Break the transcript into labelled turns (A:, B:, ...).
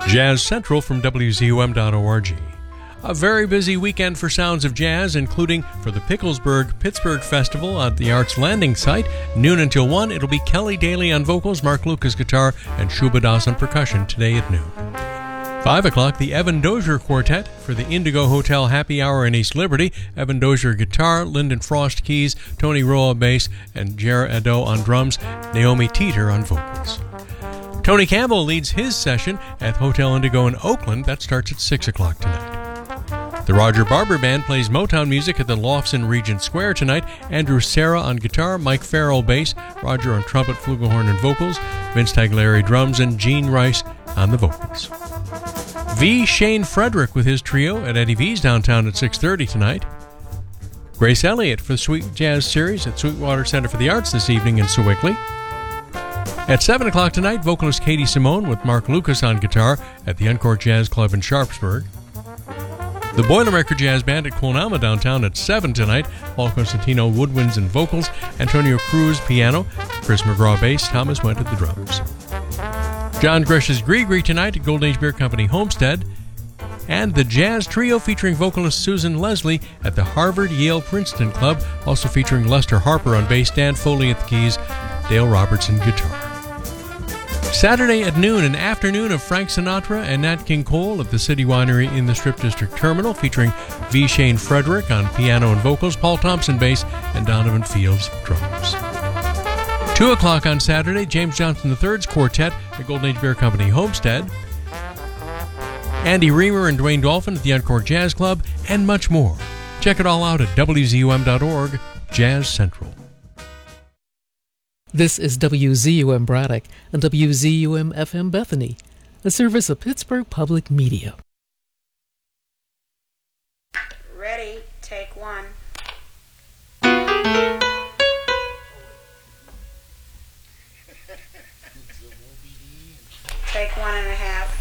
A: Jazz Central from WZUM.org. A very busy weekend for Sounds of Jazz, including for the Picklesburg-Pittsburgh Festival at the Arts Landing site. Noon until 1, it'll be Kelly Daly on vocals, Mark Lucas guitar, and Shuba Das on percussion today at noon. 5 o'clock, the Evan Dozier Quartet for the Indigo Hotel Happy Hour in East Liberty. Evan Dozier guitar, Lyndon Frost keys, Tony Roa bass, and Jera Ado on drums, Naomi Teeter on vocals. Tony Campbell leads his session at Hotel Indigo in Oakland. That starts at 6 o'clock tonight. The Roger Barber Band plays Motown music at the Lofts in Regent Square tonight. Andrew Serra on guitar, Mike Farrell bass, Roger on trumpet, flugelhorn, and vocals, Vince Tagliari drums, and Gene Rice on the vocals. V. Shane Frederick with his trio at Eddie V's downtown at 6:30 tonight. Grace Elliott for the Sweet Jazz Series at Sweetwater Center for the Arts this evening in Sewickley. At 7 o'clock tonight, vocalist Katie Simone with Mark Lucas on guitar at the Uncork Jazz Club in Sharpsburg. The Boilermaker Jazz Band at Quilnama downtown at 7 tonight. Paul Constantino woodwinds and vocals, Antonio Cruz piano, Chris McGraw bass, Thomas Went at the drums. John Gresh's Gree tonight at Golden Age Beer Company Homestead. And the Jazz Trio featuring vocalist Susan Leslie at the Harvard-Yale-Princeton Club, also featuring Lester Harper on bass, Dan Foley at the keys, Dale Robertson guitar. Saturday at noon, an afternoon of Frank Sinatra and Nat King Cole at the City Winery in the Strip District Terminal, featuring V. Shane Frederick on piano and vocals, Paul Thompson bass, and Donovan Fields drums. 2 o'clock on Saturday, James Johnson III's Quartet at Golden Age Beer Company Homestead. Andy Reamer and Dwayne Dolphin at the Uncork Jazz Club, and much more. Check it all out at WZUM.org, Jazz Central.
B: This is WZUM Braddock and WZUM FM Bethany, a service of Pittsburgh Public Media.
C: Ready, take one. Take 1.5.